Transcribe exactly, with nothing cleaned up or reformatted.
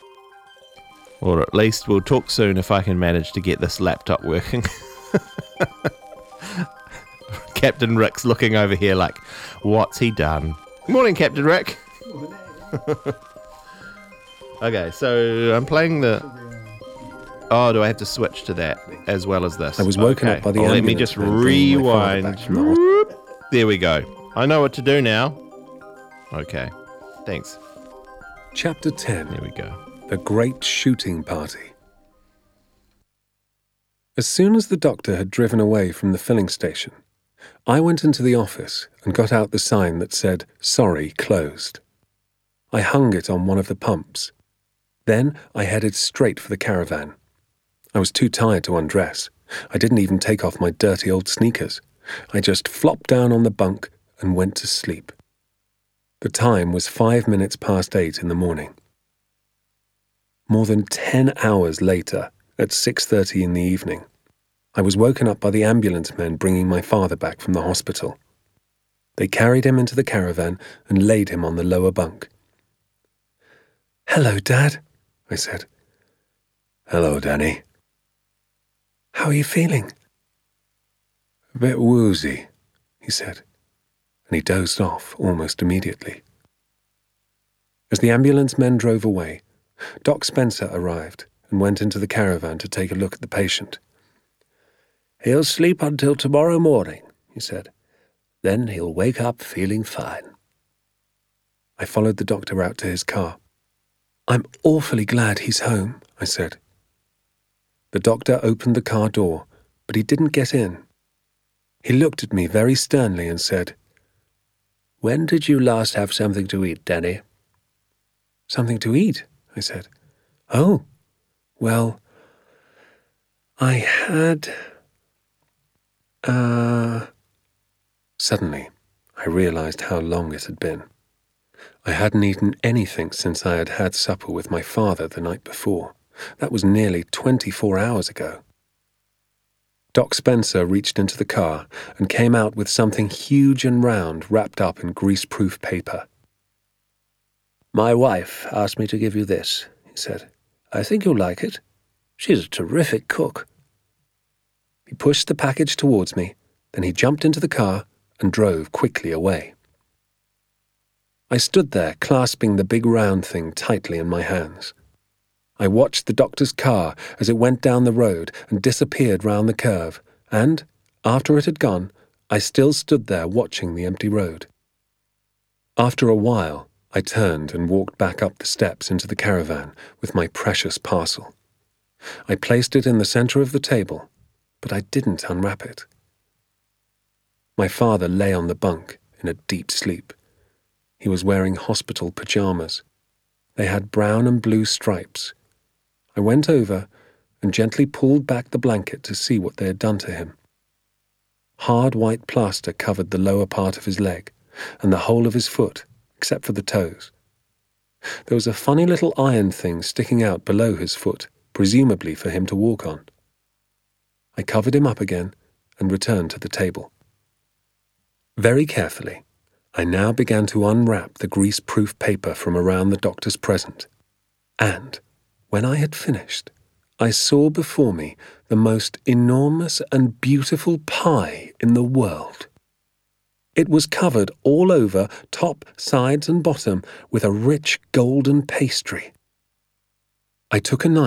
Or at least we'll talk soon if I can manage to get this laptop working. Captain Rick's looking over here like, what's he done? Morning, Captain Rick. Okay, so I'm playing the... Oh, do I have to switch to that as well as this? I was woken okay. up by the oh, ambulance. Let me just man bringing my father rewind. back from the hospital. There we go. I know what to do now. Okay, thanks. Chapter ten. There we go. The Great Shooting Party. As soon as the doctor had driven away from the filling station, I went into the office and got out the sign that said, "Sorry, closed." I hung it on one of the pumps. Then I headed straight for the caravan. I was too tired to undress. I didn't even take off my dirty old sneakers. I just flopped down on the bunk and went to sleep. The time was five minutes past eight in the morning. More than ten hours later, at six thirty in the evening, I was woken up by the ambulance men bringing my father back from the hospital. They carried him into the caravan and laid him on the lower bunk. "Hello, Dad," I said. "Hello, Danny." "How are you feeling?" "A bit woozy," he said, and he dozed off almost immediately. As the ambulance men drove away, Doc Spencer arrived and went into the caravan to take a look at the patient. "He'll sleep until tomorrow morning," he said. "Then he'll wake up feeling fine." I followed the doctor out to his car. "I'm awfully glad he's home," I said. The doctor opened the car door, but he didn't get in. He looked at me very sternly and said, "When did you last have something to eat, Danny?" "Something to eat?" I said. "Oh, well, I had... Uh... Suddenly, I realized how long it had been. I hadn't eaten anything since I had had supper with my father the night before. That was nearly twenty-four hours ago. Doc Spencer reached into the car and came out with something huge and round wrapped up in greaseproof paper. "My wife asked me to give you this," he said. "I think you'll like it. She's a terrific cook." He pushed the package towards me, then he jumped into the car and drove quickly away. I stood there clasping the big round thing tightly in my hands. I watched the doctor's car as it went down the road and disappeared round the curve, and, after it had gone, I still stood there watching the empty road. After a while, I turned and walked back up the steps into the caravan with my precious parcel. I placed it in the center of the table, but I didn't unwrap it. My father lay on the bunk in a deep sleep. He was wearing hospital pajamas. They had brown and blue stripes. I went over and gently pulled back the blanket to see what they had done to him. Hard white plaster covered the lower part of his leg and the whole of his foot, except for the toes. There was a funny little iron thing sticking out below his foot, presumably for him to walk on. I covered him up again and returned to the table. Very carefully, I now began to unwrap the greaseproof paper from around the doctor's present, and, when I had finished, I saw before me the most enormous and beautiful pie in the world. It was covered all over, top, sides, and bottom, with a rich golden pastry. I took a knife